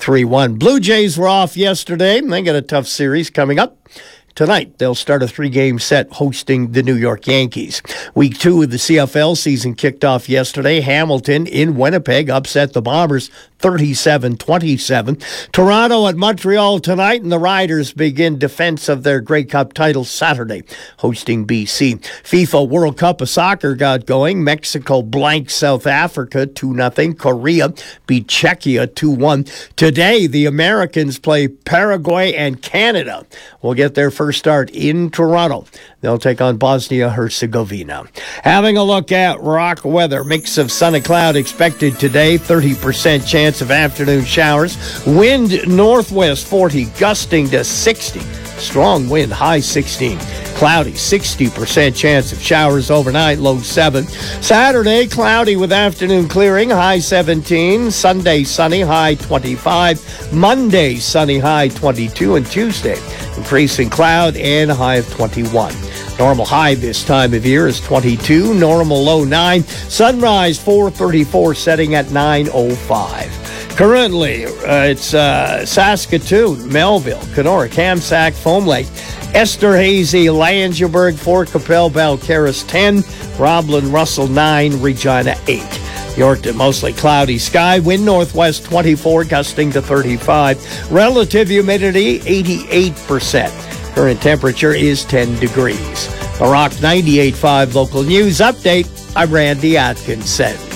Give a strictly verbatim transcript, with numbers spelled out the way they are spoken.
three one. Blue Jays were off yesterday. They got a tough series coming up. Tonight, they'll start a three-game set hosting the New York Yankees. Week two of the C F L season kicked off yesterday. Hamilton in Winnipeg upset the Bombers thirty-seven twenty-seven. Toronto at Montreal tonight, and the Riders begin defense of their Grey Cup title Saturday, hosting B C. FIFA World Cup of Soccer got going. Mexico blanked South Africa two nothing. Korea beat Czechia two one. Today, the Americans play Paraguay and Canada. We'll get their first start in Toronto. They'll take on Bosnia-Herzegovina. Having a look at rock weather. Mix of sun and cloud expected today. thirty percent chance of afternoon showers. Wind northwest forty, gusting to sixty. Strong wind, high sixteen. Cloudy, sixty percent chance of showers overnight, low seven. Saturday, cloudy with afternoon clearing, high seventeen. Sunday, sunny, high twenty-five. Monday, sunny, high twenty-two. And Tuesday, increasing cloud and high of twenty-one. Normal high this time of year is twenty-two. Normal low nine. Sunrise four thirty-four, setting at nine oh five. Currently, uh, it's uh, Saskatoon, Melville, Kenora, Kamsack, Foam Lake, Esterhazy, Langeberg, Fort Capel, Balcarres ten, Roblin, Russell nine, Regina eight. Yorkton, mostly cloudy sky, wind northwest twenty-four, gusting to thirty-five. Relative humidity eighty-eight percent. Current temperature is ten degrees. The Rock ninety-eight point five local news update. I'm Randy Atkinson.